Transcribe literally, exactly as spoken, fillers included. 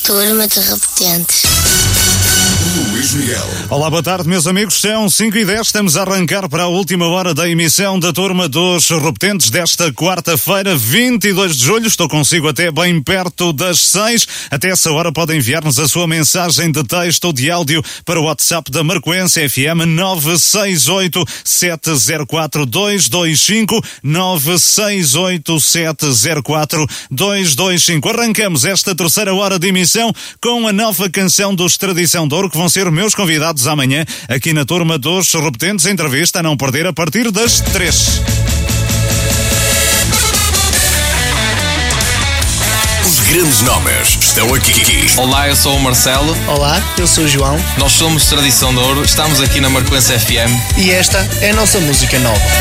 Turma de Repetentes. Luís Miguel. Olá, boa tarde, meus amigos. São cinco e dez, estamos a arrancar para a última hora da emissão da Turma dos Repetentes desta quarta-feira, vinte e dois de julho. Estou consigo até bem perto das seis. Até essa hora pode enviar-nos a sua mensagem de texto ou de áudio para o WhatsApp da Marcoense F M nove seis oito sete zero quatro dois dois cinco, nove seis oito sete zero quatro dois dois cinco. Arrancamos esta terceira hora de emissão com a nova canção dos Tradição de Ouro, que vão ser meus convidados amanhã aqui na Turma dos Repetentes. Entrevista a não perder a partir das três. Os grandes nomes estão aqui. Olá, eu sou o Marcelo. Olá, eu sou o João. Nós somos Tradição de Ouro, estamos aqui na Marcoense F M. E esta é a nossa música nova.